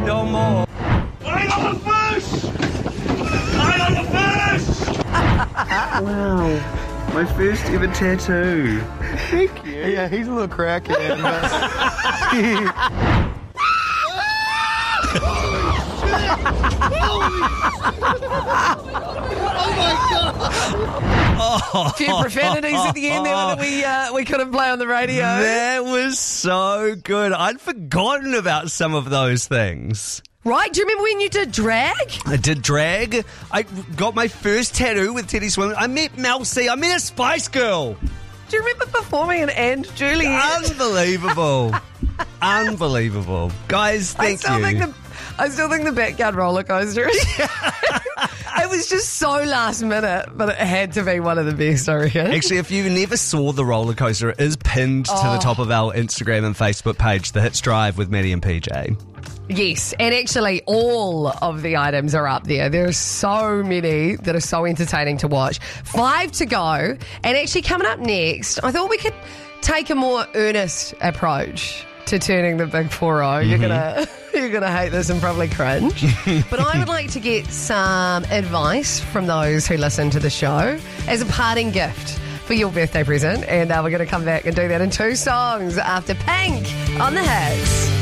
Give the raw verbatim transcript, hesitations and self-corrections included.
no more. I got the fish! I got the fish! Wow. My first ever tattoo. Thank you. Yeah, he's a little crackhead. A few profanities at the end there that we uh, we couldn't play on the radio. That was so good. I'd forgotten about some of those things. Right, do you remember when you did drag? I did drag. I got my first tattoo with Teddy Swim. I met Mel C. I met a Spice Girl. Do you remember performing in And Juliet? Unbelievable. Unbelievable. Guys, thank I still you. Think the, I still think the Backyard roller coaster is... It was just so last minute, but it had to be one of the best, I reckon. Actually, if you never saw the roller coaster, it is pinned Oh. to the top of our Instagram and Facebook page, The Hits Drive with Maddie and P J. Yes, and actually all of the items are up there. There are so many that are so entertaining to watch. Five to go, and actually coming up next, I thought we could take a more earnest approach to turning the big four oh. You're gonna you're gonna hate this and probably cringe. But I would like to get some advice from those who listen to the show as a parting gift for your birthday present. And uh, we're gonna come back and do that in two songs after Pink on the Hits.